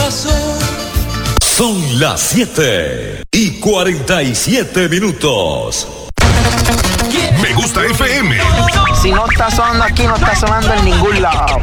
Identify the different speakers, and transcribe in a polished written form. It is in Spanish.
Speaker 1: corazón.
Speaker 2: Son las 7:47.
Speaker 3: Me gusta FM.
Speaker 4: Si no está sonando aquí, no está sonando en ningún lado.